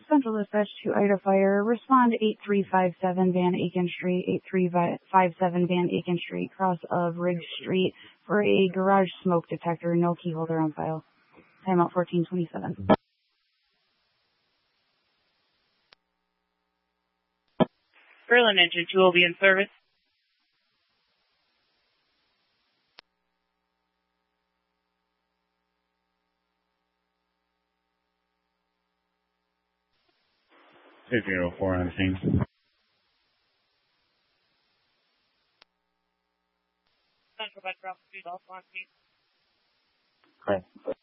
Central Dispatch to Ida Fire. Respond 8357 Van Aiken Street, 8357 Van Aiken Street, cross of Riggs Street for a garage smoke detector. No key holder on file. Timeout 1427. Berlin Engine 2 will be in service. Central 4 on the scene. Central by Drop Street, also on scene. Okay.